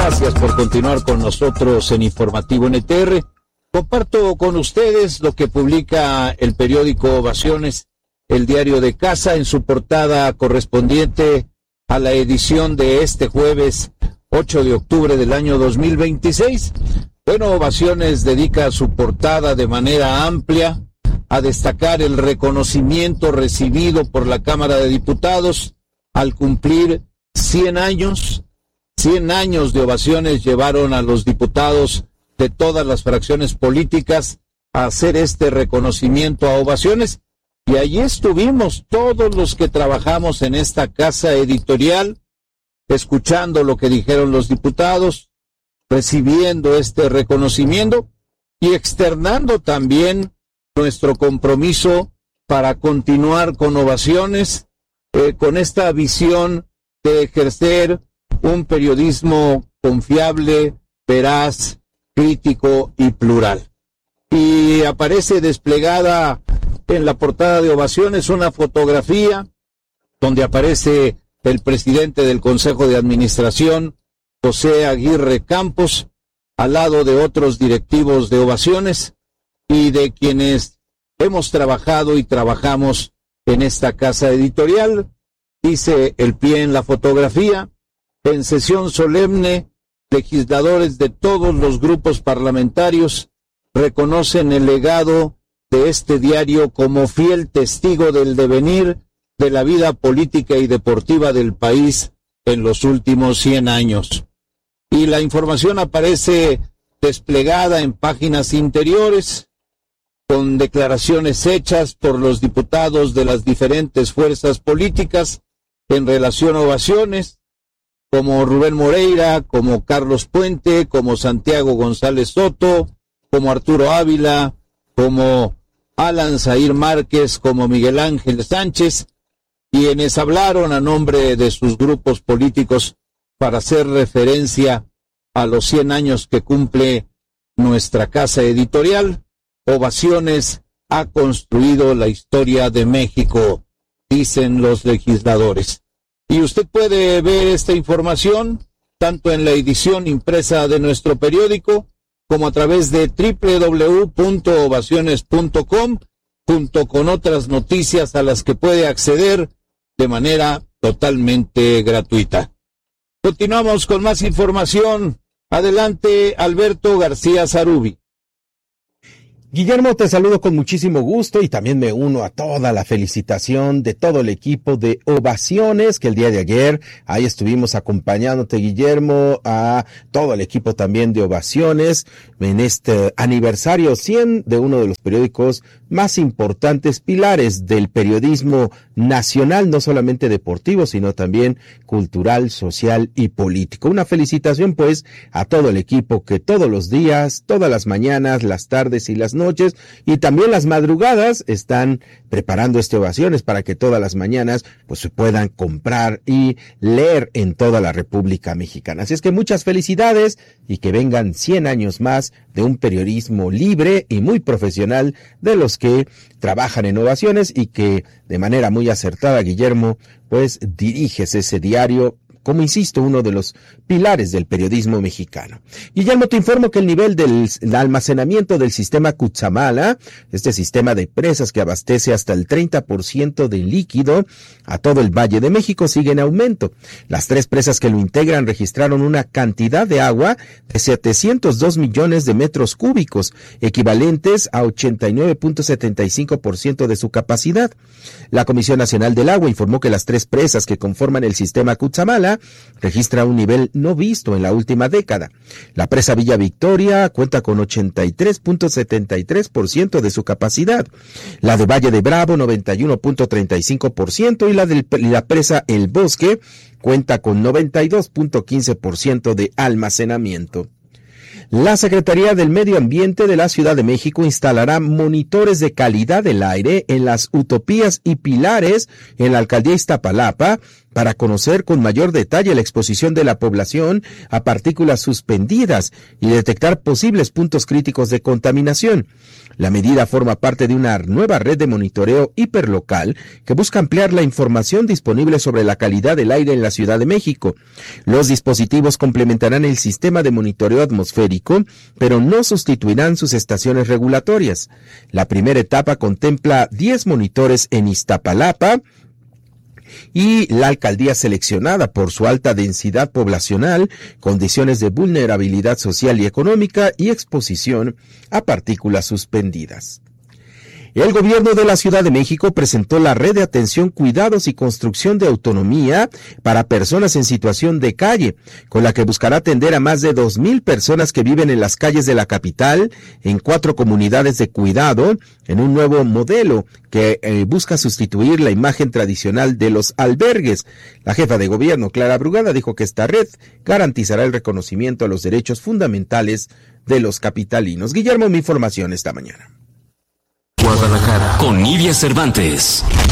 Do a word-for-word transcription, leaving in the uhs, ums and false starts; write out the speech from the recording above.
Gracias por continuar con nosotros en Informativo N T R. Comparto con ustedes lo que publica el periódico Ovaciones, el diario de casa, en su portada correspondiente a la edición de este jueves ocho de octubre del año dos mil veintiséis. Bueno, Ovaciones dedica su portada de manera amplia a destacar el reconocimiento recibido por la Cámara de Diputados al cumplir cien años. cien años de Ovaciones llevaron a los diputados de todas las fracciones políticas a hacer este reconocimiento a Ovaciones, y allí estuvimos todos los que trabajamos en esta casa editorial, escuchando lo que dijeron los diputados, recibiendo este reconocimiento y externando también nuestro compromiso para continuar con Ovaciones, eh, con esta visión de ejercer un periodismo confiable, veraz, crítico y plural. Y aparece desplegada en la portada de Ovaciones una fotografía donde aparece el presidente del Consejo de Administración, José Aguirre Campos, al lado de otros directivos de Ovaciones y de quienes hemos trabajado y trabajamos en esta casa editorial. Dice el pie en la fotografía: en sesión solemne, legisladores de todos los grupos parlamentarios reconocen el legado de este diario como fiel testigo del devenir de la vida política y deportiva del país en los últimos cien años. Y la información aparece desplegada en páginas interiores, con declaraciones hechas por los diputados de las diferentes fuerzas políticas en relación a Ovaciones, como Rubén Moreira, como Carlos Puente, como Santiago González Soto, como Arturo Ávila, como Alan Zair Márquez, como Miguel Ángel Sánchez, quienes hablaron a nombre de sus grupos políticos para hacer referencia a los cien años que cumple nuestra casa editorial. Ovaciones ha construido la historia de México, dicen los legisladores. Y usted puede ver esta información tanto en la edición impresa de nuestro periódico como a través de doble u doble u doble u punto ovaciones punto com, junto con otras noticias a las que puede acceder de manera totalmente gratuita. Continuamos con más información. Adelante, Alberto García Zarubi. Guillermo, te saludo con muchísimo gusto y también me uno a toda la felicitación de todo el equipo de Ovaciones, que el día de ayer ahí estuvimos acompañándote, Guillermo, a todo el equipo también de Ovaciones en este aniversario cien de uno de los periódicos más importantes, pilares del periodismo nacional, no solamente deportivo, sino también cultural, social y político. Una felicitación pues a todo el equipo que todos los días, todas las mañanas, las tardes y las noches y también las madrugadas están preparando este Ovaciones para que todas las mañanas pues se puedan comprar y leer en toda la República Mexicana. Así es que muchas felicidades y que vengan cien años más de un periodismo libre y muy profesional de los que trabajan en Ovaciones y que de manera muy acertada, Guillermo, pues diriges ese diario, como insisto, uno de los pilares del periodismo mexicano. Guillermo, te informo que el nivel del almacenamiento del sistema Cutzamala, este sistema de presas que abastece hasta el treinta por ciento de líquido a todo el Valle de México, sigue en aumento. Las tres presas que lo integran registraron una cantidad de agua de setecientos dos millones de metros cúbicos, equivalentes a ochenta y nueve punto setenta y cinco por ciento de su capacidad. La Comisión Nacional del Agua informó que las tres presas que conforman el sistema Cutzamala registra un nivel no visto en la última década. La presa Villa Victoria cuenta con ochenta y tres punto setenta y tres por ciento de su capacidad, la de Valle de Bravo noventa y uno punto treinta y cinco por ciento y la de la presa El Bosque cuenta con noventa y dos punto quince por ciento de almacenamiento. La Secretaría del Medio Ambiente de la Ciudad de México instalará monitores de calidad del aire en las Utopías y Pilares en la Alcaldía Iztapalapa para conocer con mayor detalle la exposición de la población a partículas suspendidas y detectar posibles puntos críticos de contaminación. La medida forma parte de una nueva red de monitoreo hiperlocal que busca ampliar la información disponible sobre la calidad del aire en la Ciudad de México. Los dispositivos complementarán el sistema de monitoreo atmosférico, pero no sustituirán sus estaciones regulatorias. La primera etapa contempla diez monitores en Iztapalapa, y la alcaldía seleccionada por su alta densidad poblacional, condiciones de vulnerabilidad social y económica y exposición a partículas suspendidas. El gobierno de la Ciudad de México presentó la Red de Atención, Cuidados y Construcción de Autonomía para personas en situación de calle, con la que buscará atender a más de dos mil personas que viven en las calles de la capital, en cuatro comunidades de cuidado, en un nuevo modelo que eh, busca sustituir la imagen tradicional de los albergues. La jefa de gobierno, Clara Brugada, dijo que esta red garantizará el reconocimiento a los derechos fundamentales de los capitalinos. Guillermo, mi información esta mañana. Guadalajara, con Nidia Cervantes.